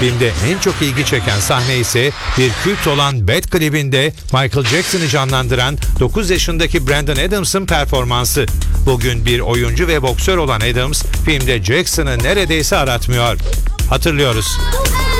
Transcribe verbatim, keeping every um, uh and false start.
Filmde en çok ilgi çeken sahne ise bir kült olan Bad klibinde Michael Jackson'ı canlandıran dokuz yaşındaki Brandon Adams'ın performansı. Bugün bir oyuncu ve boksör olan Adams, filmde Jackson'ı neredeyse aratmıyor. Hatırlıyoruz.